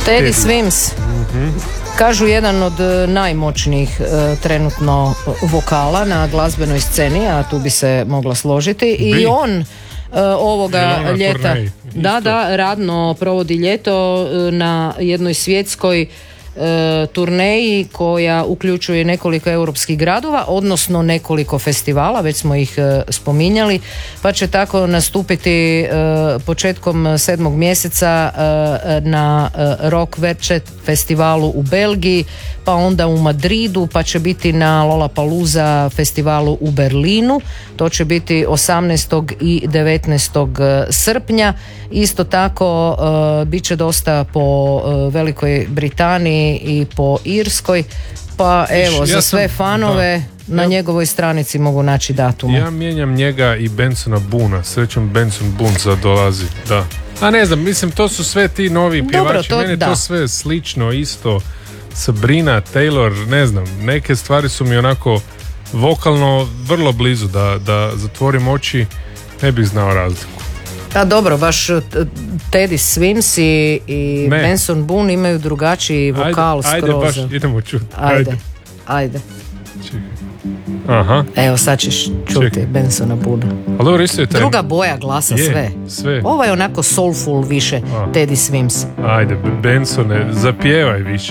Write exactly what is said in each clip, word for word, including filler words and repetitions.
Teddy Swims. Mm-hmm. Kažu jedan od najmoćnijih e, trenutno vokala na glazbenoj sceni, a tu bi se mogla složiti. I Bi. on e, ovoga ljeta turnej, da, da, radno provodi ljeto e, na jednoj svjetskoj E, turneji koja uključuje nekoliko europskih gradova, odnosno nekoliko festivala, već smo ih e, spominjali, pa će tako nastupiti e, početkom sedmog mjeseca e, na e, Rock Werčet festivalu u Belgiji, pa onda u Madridu, pa će biti na Lollapalooza festivalu u Berlinu. To će biti osamnaestog i devetnaestog srpnja. Isto tako e, bit će dosta po e, Velikoj Britaniji i po Irskoj, pa evo, ja za sve sam, fanove da, na ja, njegovoj stranici mogu naći datume. Ja mijenjam njega i Bensona Boona, srećom Benson Boone sad dolazi, da. A ne znam, mislim, to su sve ti novi pjevači, to, mene da. to sve slično, isto, Sabrina, Taylor, ne znam, neke stvari su mi onako vokalno vrlo blizu, da, da zatvorim oči, ne bih znao razliku. A dobro, baš Teddy Swims i, i Benson Boone imaju drugačiji vokal ajde, skroz. Ajde, baš idemo čuti. Ajde, ajde. Aha. Evo sad ćeš čuti Čekaj. Bensona Boona. Taj... Druga boja glasa, je, sve. sve. Ovo je onako soulful više, A. Teddy Swims. Ajde, Bensone, zapjevaj više.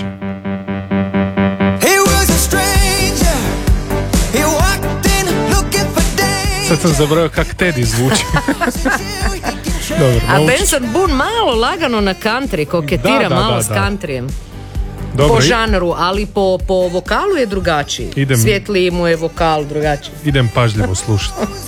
Sad sam zabrao kak Teddy zvuči. Dobro, a Benson Boone malo lagano na country, koketira da, da, malo da, da. s countryjem. Dobro, po žanru, ali po, po vokalu je drugačiji. Idem, Svjetliji mu je vokal drugačiji. Idem pažljivo slušati.